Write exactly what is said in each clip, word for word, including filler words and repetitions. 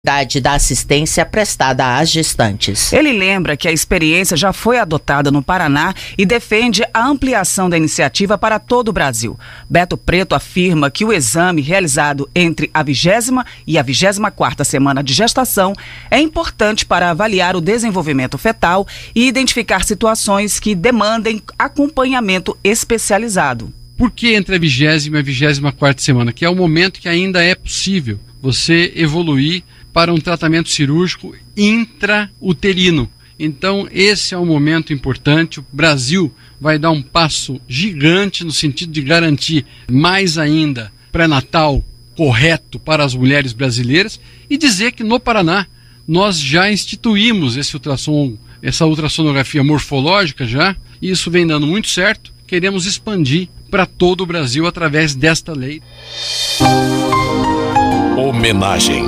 da assistência prestada às gestantes. Ele lembra que a experiência já foi adotada no Paraná e defende a ampliação da iniciativa para todo o Brasil. Beto Preto afirma que o exame realizado entre a vigésima e a vigésima quarta semana de gestação é importante para avaliar o desenvolvimento fetal e identificar situações que demandem acompanhamento especializado. Por que entre a vigésima e a vigésima quarta semana? Que é o momento que ainda é possível você evoluir para um tratamento cirúrgico intrauterino. Então, esse é um momento importante. O Brasil vai dar um passo gigante no sentido de garantir mais ainda pré-natal correto para as mulheres brasileiras e dizer que no Paraná nós já instituímos esse ultrassom, essa ultrassonografia morfológica já, e isso vem dando muito certo. Queremos expandir para todo o Brasil através desta lei. Homenagem.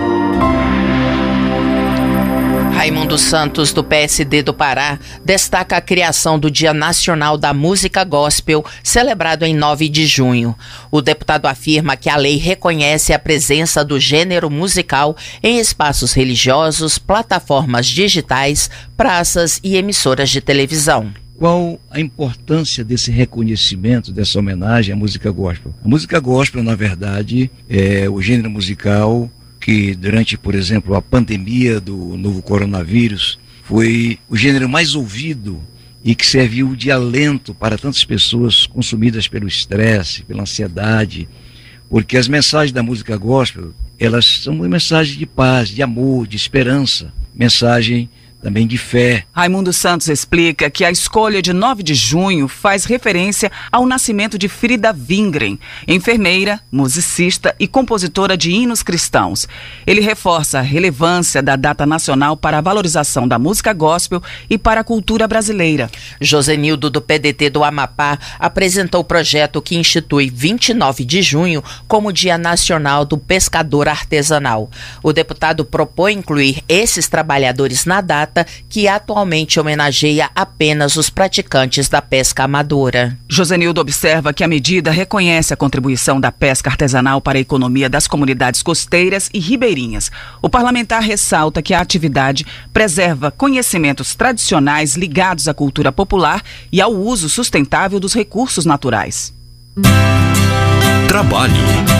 Raimundo Santos, do P S D do Pará, destaca a criação do Dia Nacional da Música Gospel, celebrado em nove de junho. O deputado afirma que a lei reconhece a presença do gênero musical em espaços religiosos, plataformas digitais, praças e emissoras de televisão. Qual a importância desse reconhecimento, dessa homenagem à música gospel? A música gospel, na verdade, é o gênero musical que durante, por exemplo, a pandemia do novo coronavírus, foi o gênero mais ouvido e que serviu de alento para tantas pessoas consumidas pelo estresse, pela ansiedade, porque as mensagens da música gospel, elas são mensagens de paz, de amor, de esperança, mensagem também de fé. Raimundo Santos explica que a escolha de nove de junho faz referência ao nascimento de Frida Wingren, enfermeira, musicista e compositora de hinos cristãos. Ele reforça a relevância da data nacional para a valorização da música gospel e para a cultura brasileira. Josenildo, do P D T do Amapá, apresentou o projeto que institui vinte e nove de junho como Dia Nacional do Pescador Artesanal. O deputado propõe incluir esses trabalhadores na data, que atualmente homenageia apenas os praticantes da pesca amadora. Josenildo observa que a medida reconhece a contribuição da pesca artesanal para a economia das comunidades costeiras e ribeirinhas. O parlamentar ressalta que a atividade preserva conhecimentos tradicionais ligados à cultura popular e ao uso sustentável dos recursos naturais. Trabalho.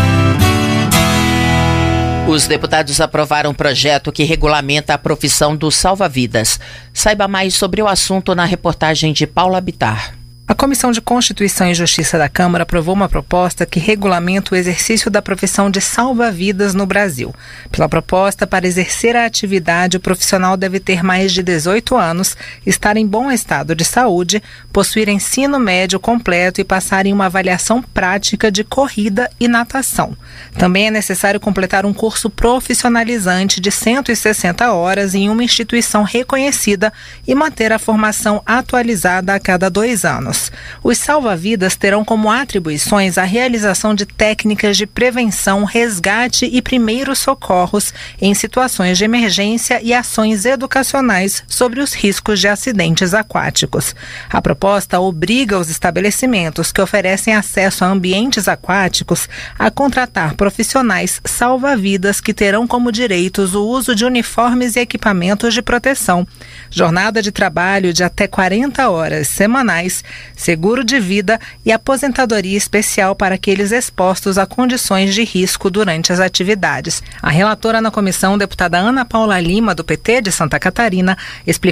Os deputados aprovaram um projeto que regulamenta a profissão do salva-vidas. Saiba mais sobre o assunto na reportagem de Paula Bittar. A Comissão de Constituição e Justiça da Câmara aprovou uma proposta que regulamenta o exercício da profissão de salva-vidas no Brasil. Pela proposta, para exercer a atividade, o profissional deve ter mais de dezoito anos, estar em bom estado de saúde, possuir ensino médio completo e passar em uma avaliação prática de corrida e natação. Também é necessário completar um curso profissionalizante de cento e sessenta horas em uma instituição reconhecida e manter a formação atualizada a cada dois anos. Os salva-vidas terão como atribuições a realização de técnicas de prevenção, resgate e primeiros socorros em situações de emergência e ações educacionais sobre os riscos de acidentes aquáticos. A proposta obriga os estabelecimentos que oferecem acesso a ambientes aquáticos a contratar profissionais salva-vidas que terão como direitos o uso de uniformes e equipamentos de proteção, jornada de trabalho de até quarenta horas semanais, seguro de vida e aposentadoria especial para aqueles expostos a condições de risco durante as atividades. A relatora na comissão, deputada Ana Paula Lima, do P T de Santa Catarina, explicou